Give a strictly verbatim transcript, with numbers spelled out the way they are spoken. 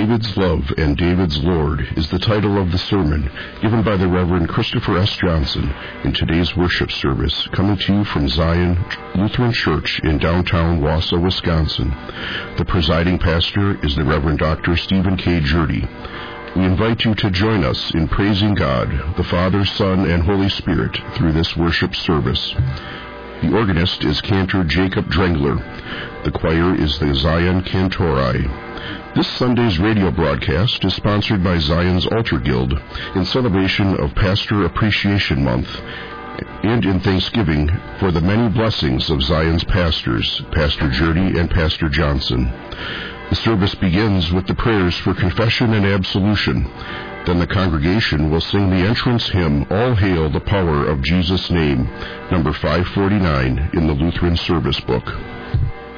David's Love and David's Lord is the title of the sermon given by the Reverend Christopher S. Johnson in today's worship service, coming to you from Zion Lutheran Church in downtown Wausau, Wisconsin. The presiding pastor is the Reverend Doctor Stephen K. Jurdy. We invite you to join us in praising God, the Father, Son, and Holy Spirit through this worship service. The organist is Cantor Jacob Drengler. The choir is the Zion Cantori. This Sunday's radio broadcast is sponsored by Zion's Altar Guild in celebration of Pastor Appreciation Month and in thanksgiving for the many blessings of Zion's pastors, Pastor Jurdy and Pastor Johnson. The service begins with the prayers for confession and absolution. Then the congregation will sing the entrance hymn, All Hail the Power of Jesus' Name, number five forty-nine in the Lutheran Service Book.